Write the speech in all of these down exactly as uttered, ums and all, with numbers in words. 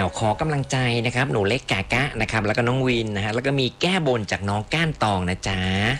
าวขอกำลังใจนะครับหนูเล็กกากะนะครับแล้วก็น้องวินนะฮะแล้วก็มีแก้บนจากน้องก้านตองนะจ๊ะ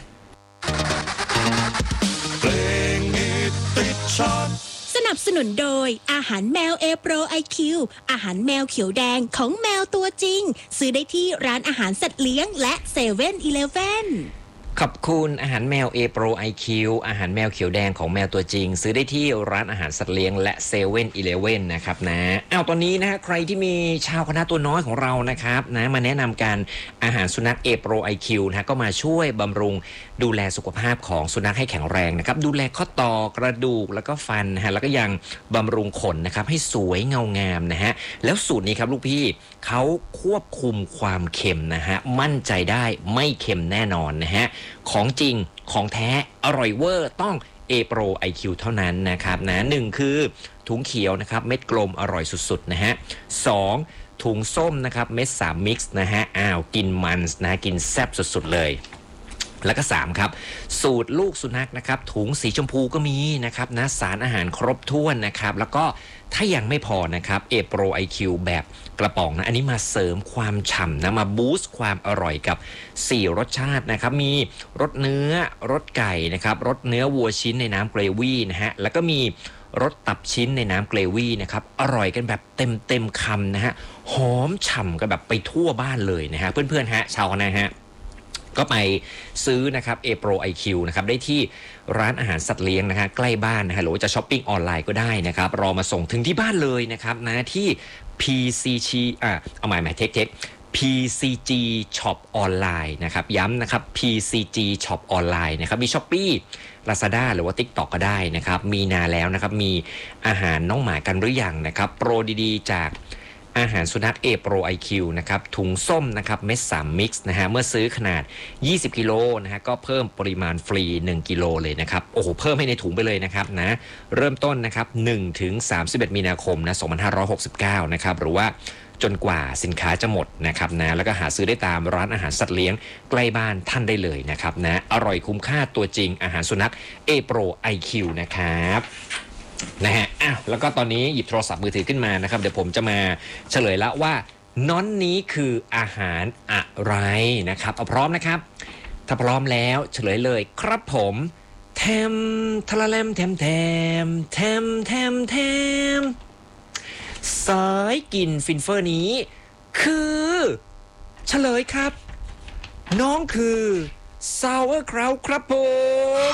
เพลงฮิตติดชาร์ตสนับสนุนโดยอาหารแมวเอโปรไอคิวอาหารแมวเขียวแดงของแมวตัวจริงซื้อได้ที่ร้านอาหารสัตว์เลี้ยงและเซเว่นอีเลฟเว่นขอบคุณอาหารแมว A Pro ไอ คิว อาหารแมวเขียวแดงของแมวตัวจริงซื้อได้ที่ร้านอาหารสัตว์เลี้ยงและเซเว่นอีเลฟเว่นนะครับนะเอาตอนนี้นะฮะใครที่มีชาวคณะตัวน้อยของเรานะครับนะมาแนะนำกันอาหารสุนัข A Pro ไอ คิว นะฮะก็มาช่วยบำรุงดูแลสุขภาพของสุนัขให้แข็งแรงนะครับดูแลข้อต่อกระดูกแล้วก็ฟันนะฮะแล้วก็ยังบำรุงขนนะครับให้สวยเงางามนะฮะแล้วสูตรนี้ครับลูกพี่เขาควบคุมความเค็มนะฮะมั่นใจได้ไม่เค็มแน่นอนนะฮะของจริงของแท้อร่อยเวอร์ต้อง A Pro ไอ คิว เท่านั้นนะครับนะหนึ่งคือถุงเขียวนะครับเม็ดกลมอร่อยสุดๆนะฮะสองถุงส้มนะครับเม็ดสามมิกซ์นะฮะอ้าวกินมันนะกินแซ่บสุดๆเลยแล้วก็สามครับสูตรลูกสุนัขนะครับถุงสีชมพูก็มีนะครับนะสารอาหารครบถ้วนนะครับแล้วก็ถ้ายังไม่พอนะครับ A Pro ไอ คิว แบบกระป๋องนะอันนี้มาเสริมความฉ่ำนะมาบูสต์ความอร่อยกับสี่รสชาตินะครับมีรสเนื้อรสไก่นะครับรสเนื้อวัวชิ้นในน้ำเกรวี่นะฮะแล้วก็มีรสตับชิ้นในน้ำเกรวี่นะครับอร่อยกันแบบเต็มเต็มคำนะฮะหอมฉ่ำกันแบบไปทั่วบ้านเลยนะฮะเพื่อนๆฮะชาวคณะฮะก็ไปซื้อนะครับ A Pro ไอ คิว นะครับได้ที่ร้านอาหารสัตว์เลี้ยงนะฮะใกล้บ้านนะฮะหรือว่าจะช้อปปิ้งออนไลน์ก็ได้นะครับรอมาส่งถึงที่บ้านเลยนะครับนะที่ พี ซี จี อ่ะเอาใหม่ใหม่เทคเทค พี ซี จี Shop ออนไลน์นะครับย้ำนะครับ พี ซี จี Shop ออนไลน์นะครับมี Shopee Lazada หรือว่า TikTok ก็ได้นะครับมีนานแล้วนะครับมีอาหารน้องหมากันหรือยังนะครับโปรดีๆจากอาหารสุนัข A Pro ไอ คิว นะครับถุงส้มนะครับเม็ดสามมิกซ์นะฮะเมื่อซื้อขนาดยี่สิบกิโลนะฮะก็เพิ่มปริมาณฟรีหนึ่งกิโลเลยนะครับโอ้โหเพิ่มให้ในถุงไปเลยนะครับนะเริ่มต้นนะครับหนึ่งถึงสามสิบเอ็ดมีนาคมนะสองพันห้าร้อยหกสิบเก้านะครับหรือว่าจนกว่าสินค้าจะหมดนะครับนะแล้วก็หาซื้อได้ตามร้านอาหารสัตว์เลี้ยงใกล้บ้านท่านได้เลยนะครับนะอร่อยคุ้มค่าตัวจริงอาหารสุนัข A Pro ไอ คิว นะครับนะฮะอ้าวแล้วก็ตอนนี้หยิบโทรศัพท์มือถือขึ้นมานะครับเดี๋ยวผมจะมาเฉลยละว่าน้อนนี้คืออาหารอะไรนะครับเอาพร้อมนะครับถ้าพร้อมแล้วเฉลยเลยครับผมแทมทะละแลมแทมแทมแทมแทมแทมสายกินฟินเฟอร์นี้คือเฉลยครับน้องคือซาวเออร์คราวครับผม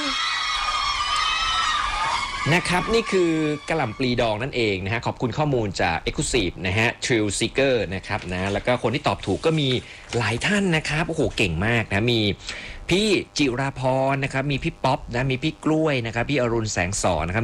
นะครับนี่คือกะหล่ำปลีดองนั่นเองนะฮะขอบคุณข้อมูลจาก Exclusive นะฮะ Thrill Seeker นะครับนะแล้วก็คนที่ตอบถูกก็มีหลายท่านนะครับโอ้โหเก่งมากนะมีพี่จิราพรนะครับมีพี่ป๊อปนะมีพี่กล้วยนะครับพี่อรุณแสงสอนนะครับ